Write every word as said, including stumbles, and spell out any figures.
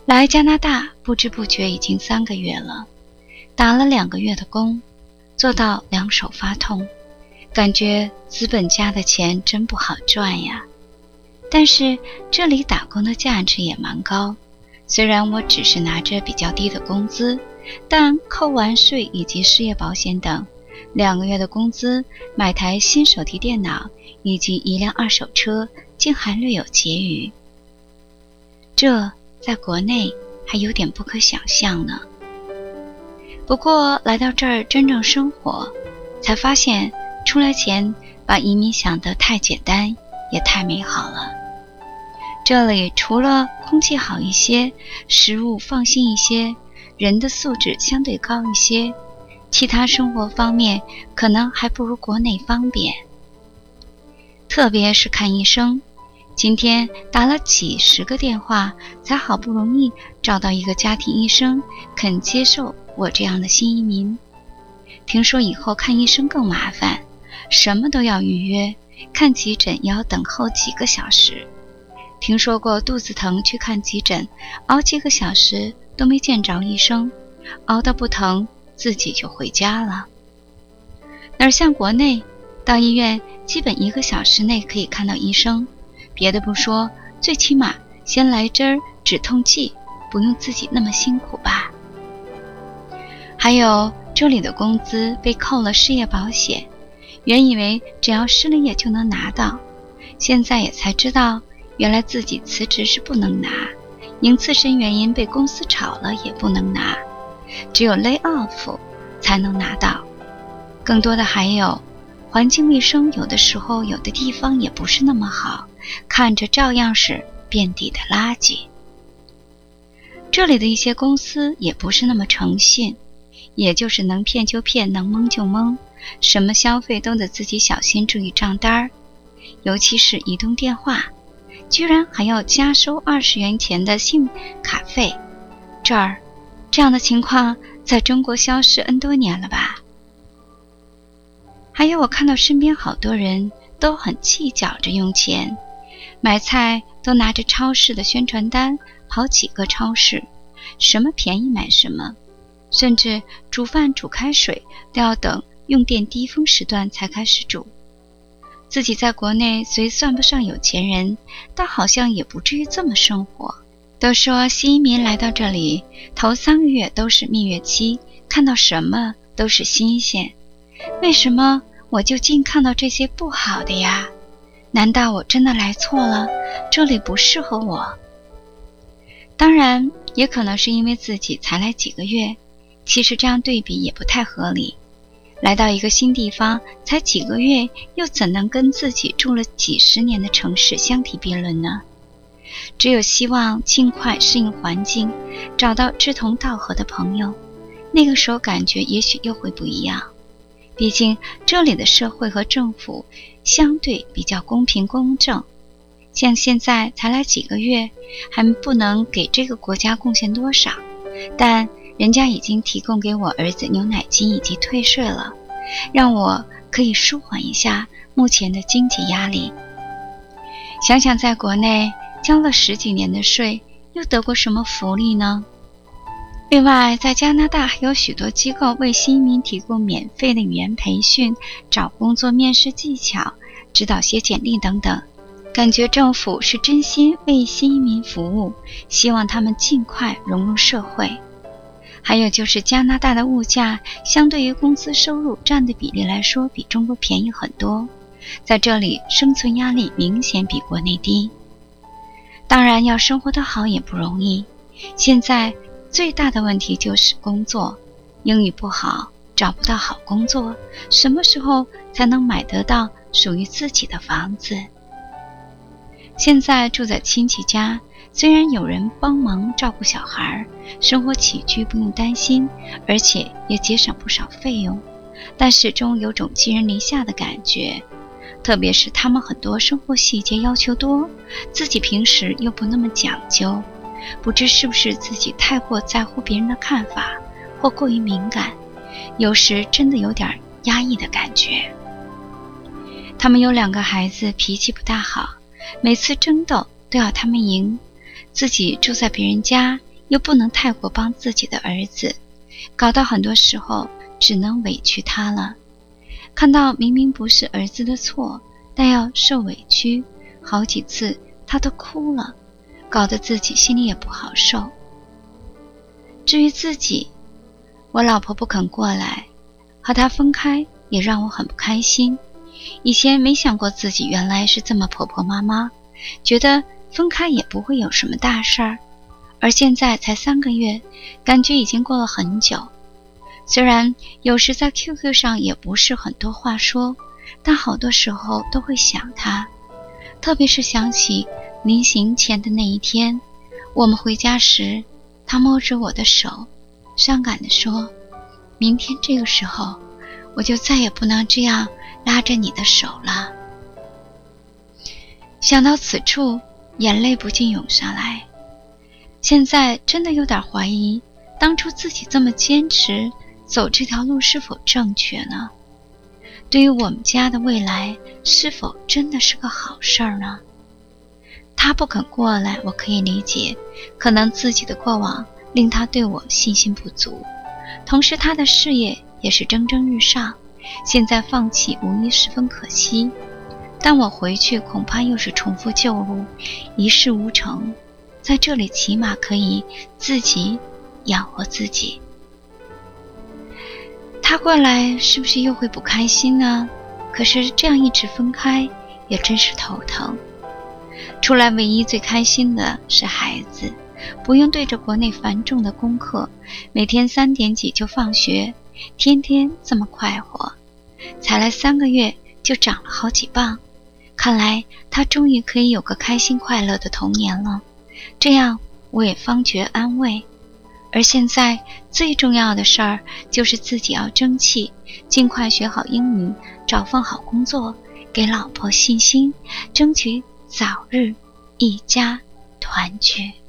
来加拿大不知不觉已经三个月了，打了两个月的工，做到两手发痛，感觉资本家的钱真不好赚呀。但是这里打工的价值也蛮高，虽然我只是拿着比较低的工资，但扣完税以及失业保险等，两个月的工资买台新手提电脑以及一辆二手车，竟还略有结余。这在国内还有点不可想象呢。不过来到这儿真正生活，才发现出来前把移民想得太简单，也太美好了。这里除了空气好一些，食物放心一些，人的素质相对高一些，其他生活方面可能还不如国内方便。特别是看医生，今天打了几十个电话，才好不容易找到一个家庭医生肯接受我这样的新移民。听说以后看医生更麻烦，什么都要预约，看急诊也要等候几个小时。听说过肚子疼去看急诊，熬几个小时都没见着医生，熬到不疼自己就回家了。哪像国内，到医院基本一个小时内可以看到医生，别的不说，最起码先来针止痛剂，不用自己那么辛苦吧。还有这里的工资被扣了失业保险，原以为只要失了业就能拿到，现在也才知道原来自己辞职是不能拿，因自身原因被公司炒了也不能拿，只有 lay off 才能拿到。更多的还有环境卫生，有的时候有的地方也不是那么好，看着照样是遍地的垃圾。这里的一些公司也不是那么诚信，也就是能骗就骗，能蒙就蒙，什么消费都得自己小心注意账单，尤其是移动电话，居然还要加收二十元钱的信卡费。这儿这样的情况在中国消失 N 多年了吧。还有我看到身边好多人都很计较着用钱，买菜都拿着超市的宣传单跑几个超市，什么便宜买什么，甚至煮饭煮开水都要等用电低峰时段才开始煮。自己在国内虽算不上有钱人，但好像也不至于这么生活。都说新移民来到这里头三个月都是蜜月期，看到什么都是新鲜，为什么我就尽看到这些不好的呀？难道我真的来错了？这里不适合我？当然也可能是因为自己才来几个月，其实这样对比也不太合理。来到一个新地方才几个月，又怎能跟自己住了几十年的城市相提并论呢？只有希望尽快适应环境，找到志同道合的朋友，那个时候感觉也许又会不一样。毕竟这里的社会和政府相对比较公平公正，像现在才来几个月，还不能给这个国家贡献多少，但人家已经提供给我儿子牛奶金以及退税了，让我可以舒缓一下目前的经济压力。想想在国内交了十几年的税，又得过什么福利呢？另外在加拿大还有许多机构为新移民提供免费的语言培训、找工作面试技巧、指导写简历等等，感觉政府是真心为新移民服务，希望他们尽快融入社会。还有就是加拿大的物价相对于工资收入占的比例来说比中国便宜很多，在这里生存压力明显比国内低。当然要生活得好也不容易，现在最大的问题就是工作，英语不好，找不到好工作，什么时候才能买得到属于自己的房子？现在住在亲戚家，虽然有人帮忙照顾小孩，生活起居不用担心，而且也节省不少费用，但始终有种寄人篱下的感觉。特别是他们很多生活细节要求多，自己平时又不那么讲究，不知是不是自己太过在乎别人的看法，或过于敏感，有时真的有点压抑的感觉。他们有两个孩子，脾气不大好，每次争斗都要他们赢，自己住在别人家又不能太过帮自己的儿子，搞到很多时候只能委屈他了。看到明明不是儿子的错，但要受委屈，好几次他都哭了，搞得自己心里也不好受。至于自己，我老婆不肯过来，和她分开也让我很不开心。以前没想过自己原来是这么婆婆妈妈，觉得分开也不会有什么大事儿，而现在才三个月，感觉已经过了很久。虽然有时在 Q Q 上也不是很多话说，但好多时候都会想她，特别是想起临行前的那一天，我们回家时，她摸着我的手，伤感地说，明天这个时候，我就再也不能这样拉着你的手了。想到此处，眼泪不禁涌上来。现在真的有点怀疑，当初自己这么坚持走这条路是否正确呢？对于我们家的未来，是否真的是个好事儿呢？他不肯过来，我可以理解，可能自己的过往令他对我信心不足，同时他的事业也是蒸蒸日上，现在放弃无疑十分可惜。但我回去恐怕又是重复旧路，一事无成，在这里起码可以自己养活自己。他过来是不是又会不开心呢？可是这样一直分开也真是头疼。出来唯一最开心的是孩子，不用对着国内繁重的功课，每天三点几就放学，天天这么快活。才来三个月就长了好几磅，看来他终于可以有个开心快乐的童年了，这样我也方觉安慰。而现在最重要的事儿就是自己要争气，尽快学好英语，找份好工作，给老婆信心，争取早日一家团聚。